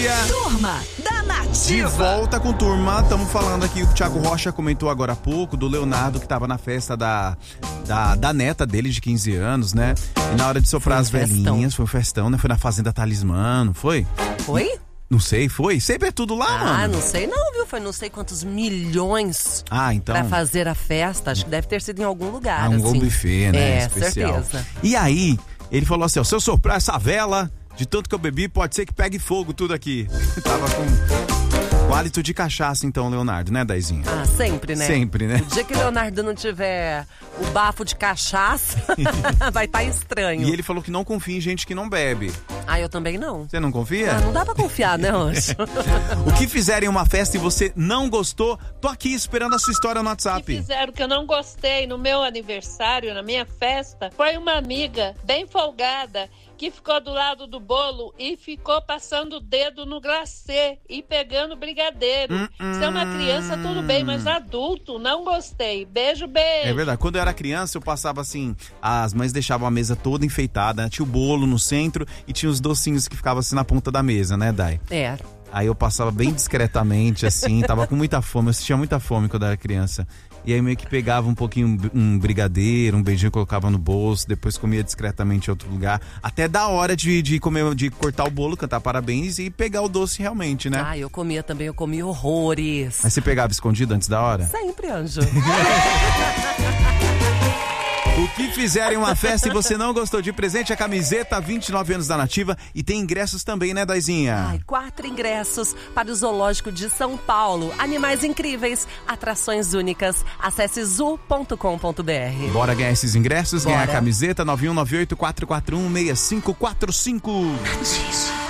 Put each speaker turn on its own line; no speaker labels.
dia.
Turma da Nativa.
De volta com Turma. Estamos falando aqui, o Thiago Rocha comentou agora há pouco do Leonardo que estava na festa da neta dele de 15 anos, né? E na hora de soprar as velhinhas, foi um festão, né? Foi na Fazenda Talismã, não foi?
Foi?
Não sei, foi? Sempre é tudo lá, mano.
Ah, não sei não, viu? Foi não sei quantos milhões
então.
pra fazer a festa. Acho que deve ter sido em algum lugar,
Um
assim.
bom buffet, né?
É,
especial.
certeza.
E aí, ele falou assim, ó, se eu soprar essa vela, de tanto que eu bebi, pode ser que pegue fogo tudo aqui. Tava com hálito de cachaça, então, Leonardo, né, Daizinho?
Ah, sempre, né?
Sempre, né?
O dia que o Leonardo não tiver o bafo de cachaça, vai estar estranho.
E ele falou que não confia em gente que não bebe.
Ah, eu também não.
Você não confia?
Ah, não dá pra confiar, né, Anjo?
O que fizeram em uma festa e você não gostou? Tô aqui esperando a sua história no WhatsApp.
O que fizeram que eu não gostei no meu aniversário, na minha festa, foi uma amiga bem folgada que ficou do lado do bolo e ficou passando o dedo no glacê e pegando brigadeiro. Se é uma criança, tudo bem, mas adulto, não gostei. Beijo, beijo.
É verdade. Quando eu era criança, eu passava assim, as mães deixavam a mesa toda enfeitada, tinha o bolo no centro e tinha os docinhos que ficavam assim na ponta da mesa, né, Dai?
É.
Aí eu passava bem discretamente, assim, tava com muita fome, eu tinha muita fome quando eu era criança. E aí meio que pegava um pouquinho, um brigadeiro, um beijinho, colocava no bolso, depois comia discretamente em outro lugar. Até da hora de comer, de cortar o bolo, cantar parabéns e pegar o doce realmente, né?
Ah, eu comia também, eu comia horrores.
Mas você pegava escondido antes da hora?
Sempre, Anjo.
O que fizeram em uma festa e você não gostou de presente? A camiseta 29 anos da Nativa e tem ingressos também, né, Daizinha?
Ai, 4 ingressos para o Zoológico de São Paulo. Animais incríveis, atrações únicas. Acesse zoo.com.br.
Bora ganhar esses ingressos,
Bora.
ganhar a camiseta 9198-441-6545.
Nativa.